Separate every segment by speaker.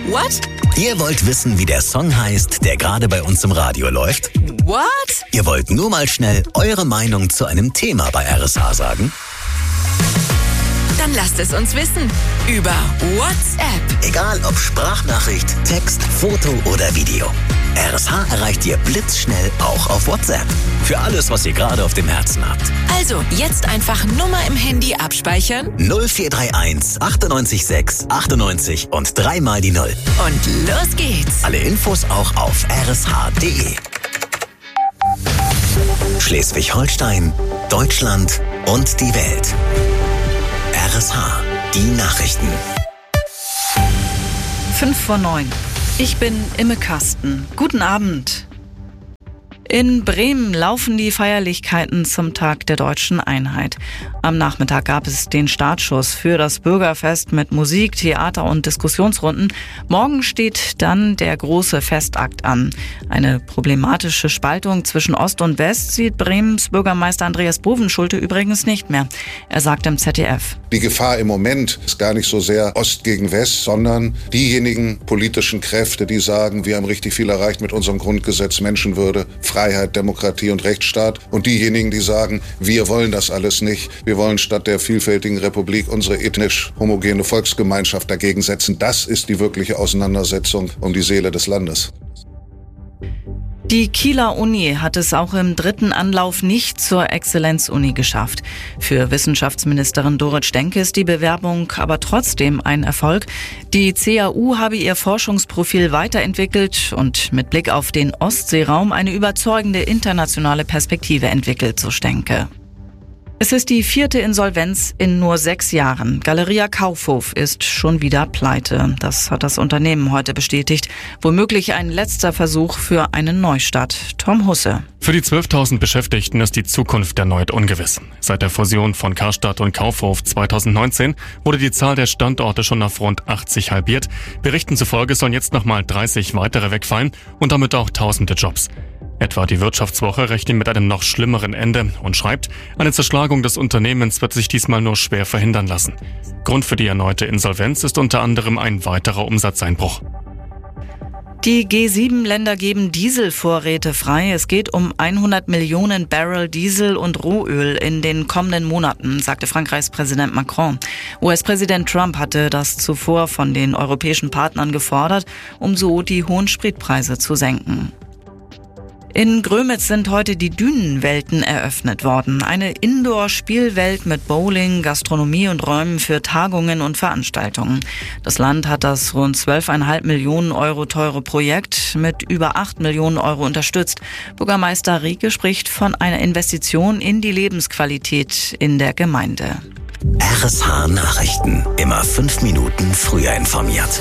Speaker 1: What?
Speaker 2: Ihr wollt wissen, wie der Song heißt, der gerade bei uns im Radio läuft?
Speaker 1: What?
Speaker 2: Ihr wollt nur mal schnell eure Meinung zu einem Thema bei RSH sagen?
Speaker 1: Dann lasst es uns wissen. Über WhatsApp.
Speaker 2: Egal ob Sprachnachricht, Text, Foto oder Video. RSH erreicht ihr blitzschnell auch auf WhatsApp. Für alles, was ihr gerade auf dem Herzen habt.
Speaker 1: Also, jetzt einfach Nummer im Handy abspeichern.
Speaker 2: 0431 98 6 98 und 3 mal die 0.
Speaker 1: Und los geht's.
Speaker 2: Alle Infos auch auf rsh.de. Schleswig-Holstein, Deutschland und die Welt. RSH, die Nachrichten.
Speaker 3: 8:55. Ich bin Imme Kasten. Guten Abend. In Bremen laufen die Feierlichkeiten zum Tag der Deutschen Einheit. Am Nachmittag gab es den Startschuss für das Bürgerfest mit Musik, Theater und Diskussionsrunden. Morgen steht dann der große Festakt an. Eine problematische Spaltung zwischen Ost und West sieht Bremens Bürgermeister Andreas Bovenschulte übrigens nicht mehr. Er sagt im ZDF:
Speaker 4: Die Gefahr im Moment ist gar nicht so sehr Ost gegen West, sondern diejenigen politischen Kräfte, die sagen, wir haben richtig viel erreicht mit unserem Grundgesetz, Menschenwürde, Freiheit, Demokratie und Rechtsstaat. Und diejenigen, die sagen, wir wollen das alles nicht. Wir wollen statt der vielfältigen Republik unsere ethnisch homogene Volksgemeinschaft dagegen setzen. Das ist die wirkliche Auseinandersetzung um die Seele des Landes.
Speaker 3: Die Kieler Uni hat es auch im dritten Anlauf nicht zur Exzellenzuni geschafft. Für Wissenschaftsministerin Dorit Stenke ist die Bewerbung aber trotzdem ein Erfolg. Die CAU habe ihr Forschungsprofil weiterentwickelt und mit Blick auf den Ostseeraum eine überzeugende internationale Perspektive entwickelt, so Stenke. Es ist die 4. Insolvenz in nur 6 Jahren. Galeria Kaufhof ist schon wieder pleite. Das hat das Unternehmen heute bestätigt. Womöglich ein letzter Versuch für einen Neustart. Tom Husse.
Speaker 5: Für die 12.000 Beschäftigten ist die Zukunft erneut ungewiss. Seit der Fusion von Karstadt und Kaufhof 2019 wurde die Zahl der Standorte schon auf rund 80 halbiert. Berichten zufolge sollen jetzt nochmal 30 weitere wegfallen und damit auch tausende Jobs. Etwa die Wirtschaftswoche rechnet mit einem noch schlimmeren Ende und schreibt, eine Zerschlagung des Unternehmens wird sich diesmal nur schwer verhindern lassen. Grund für die erneute Insolvenz ist unter anderem ein weiterer Umsatzeinbruch.
Speaker 3: Die G7-Länder geben Dieselvorräte frei. Es geht um 100 Millionen Barrel Diesel und Rohöl in den kommenden Monaten, sagte Frankreichs Präsident Macron. US-Präsident Trump hatte das zuvor von den europäischen Partnern gefordert, um so die hohen Spritpreise zu senken. In Grömitz sind heute die Dünenwelten eröffnet worden. Eine Indoor-Spielwelt mit Bowling, Gastronomie und Räumen für Tagungen und Veranstaltungen. Das Land hat das rund 12,5 Millionen Euro teure Projekt mit über 8 Millionen Euro unterstützt. Bürgermeister Rieke spricht von einer Investition in die Lebensqualität in der Gemeinde.
Speaker 2: RSH Nachrichten. Immer 5 Minuten früher informiert.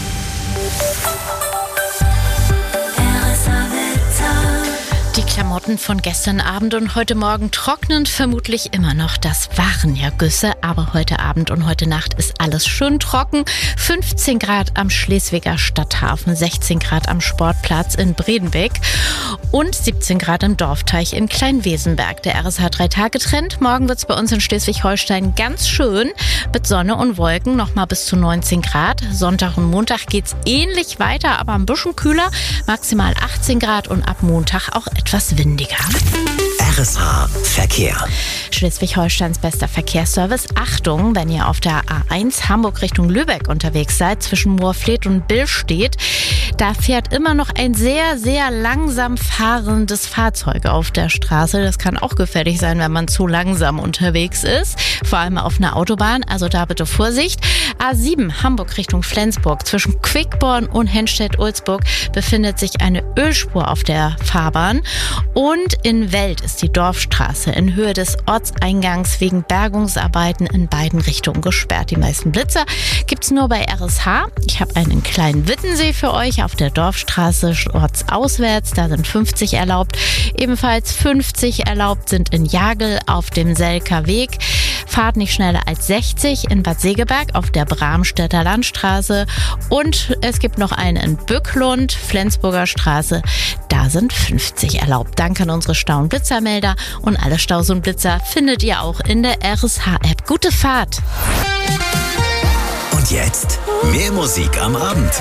Speaker 6: Die Klamotten von gestern Abend und heute Morgen trocknen vermutlich immer noch. Das waren ja Güsse, aber heute Abend und heute Nacht ist alles schön trocken. 15 Grad am Schleswiger Stadthafen, 16 Grad am Sportplatz in Bredenbeck und 17 Grad im Dorfteich in Kleinwesenberg. Der RSH 3-Tage-Trend. Morgen wird es bei uns in Schleswig-Holstein ganz schön mit Sonne und Wolken, nochmal bis zu 19 Grad. Sonntag und Montag geht's ähnlich weiter, aber ein bisschen kühler, maximal 18 Grad und ab Montag auch etwas windiger.
Speaker 2: RSH Verkehr.
Speaker 6: Schleswig-Holsteins bester Verkehrsservice. Achtung, wenn ihr auf der A1 Hamburg Richtung Lübeck unterwegs seid, zwischen Moorfleet und Billstedt, da fährt immer noch ein sehr, sehr langsam fahrendes Fahrzeug auf der Straße. Das kann auch gefährlich sein, wenn man zu langsam unterwegs ist, vor allem auf einer Autobahn, also da bitte Vorsicht. A7 Hamburg Richtung Flensburg, zwischen Quickborn und Henstedt-Ulzburg befindet sich eine Ölspur auf der Fahrbahn und in Welt ist die Dorfstraße in Höhe des Ortseingangs wegen Bergungsarbeiten in beiden Richtungen gesperrt. Die meisten Blitzer gibt's nur bei RSH. Ich habe einen kleinen Wittensee für euch auf der Dorfstraße ortsauswärts. Da sind 50 erlaubt. Ebenfalls 50 erlaubt sind in Jagel auf dem Selker Weg. Fahrt nicht schneller als 60 in Bad Segeberg auf der Bramstädter Landstraße. Und es gibt noch einen in Bücklund, Flensburger Straße. Da sind 50 erlaubt. Danke an unsere Stau- und Blitzermelder. Und alle Staus und Blitzer findet ihr auch in der RSH-App. Gute Fahrt!
Speaker 2: Und jetzt mehr Musik am Abend.